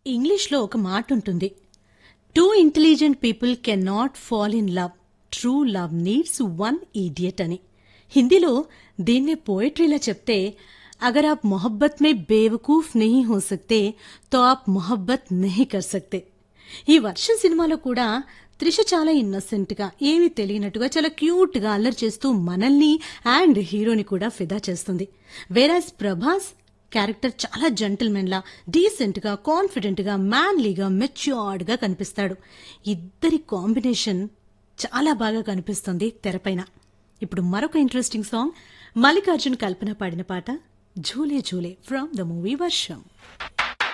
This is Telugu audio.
ఇంగ్లీష్లో ఒక మాట ఉంటుంది. Too intelligent people can not fall in love. True love needs one idiot అని. హిందీలో దీన్నే పోయిటరీలా చెప్తే, అగర్ आप मोहब्बत में बेवकूफ नहीं हो सकते तो आप मोहब्बत नहीं कर सकते. ఈ వర్షం సినిమాలో కూడా త్రిష చాలా ఇన్నోసెంట్ గా, ఏమీ తెలియనట్టుగా, చాలా క్యూట్ గా అల్లరి చేస్తూ మనల్ని అండ్ హీరోని కూడా ఫిదా చేస్తుంది. వేరాజ్ ప్రభాస్ క్యారెక్టర్ చాలా జెంటిల్మెన్ లా, డీసెంట్ గా, కాన్ఫిడెంట్ గా, మ్యాన్లీగా, మెచ్యూర్డ్ గా కనిపిస్తాడు. ఇద్దరి కాంబినేషన్ చాలా బాగా కనిపిస్తుంది తెరపైన. ఇప్పుడు మరొక ఇంట్రెస్టింగ్ సాంగ్, మల్లికార్జున్ కల్పన పాడిన పాట, ఝూలే ఝూలే ఫ్రమ్ ద మూవీ వర్షం.